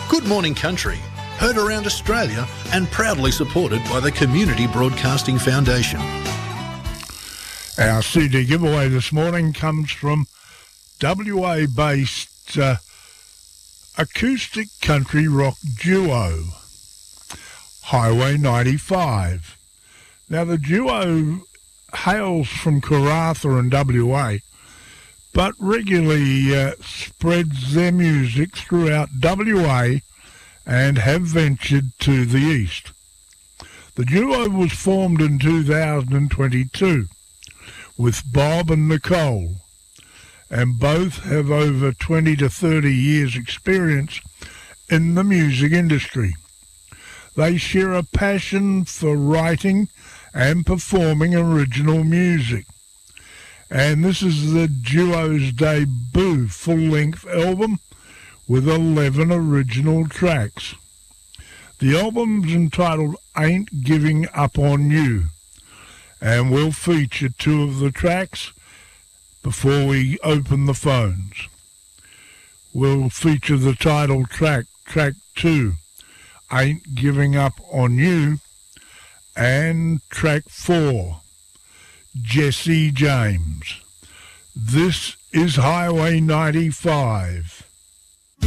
Good Morning Country, heard around Australia and proudly supported by the Community Broadcasting Foundation. Our CD giveaway this morning comes from WA-based acoustic country rock duo, Highway 95. Now, the duo hails from Karratha in WA, but regularly spreads their music throughout WA and have ventured to the east. The duo was formed in 2022 with Bob and Nicole, and both have over 20 to 30 years experience in the music industry. They share a passion for writing and performing original music, and this is the duo's debut full-length album with 11 original tracks. The album's entitled Ain't Giving Up On You, and we'll feature two of the tracks before we open the phones. We'll feature the title track, track 2, Ain't Giving Up On You, and track 4, Jesse James. This is Highway 95.